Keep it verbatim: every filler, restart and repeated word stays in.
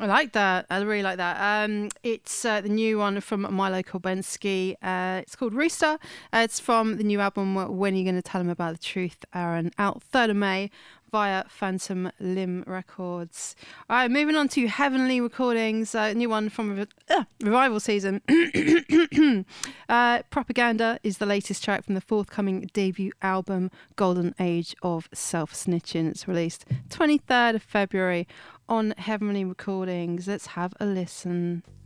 like that. I really like that. Um, it's uh, the new one from Milo Kolbensky. Uh, it's called Rooster. Uh, it's from the new album When Are You Going to Tell Him About the Truth, Aaron, out third of May via Phantom Limb Records. All right, moving on to Heavenly Recordings, a uh, new one from uh, Revival Season. uh, Propaganda is the latest track from the forthcoming debut album Golden Age of Self-Snitching. It's released twenty-third of February on Heavenly Recordings. Let's have a listen.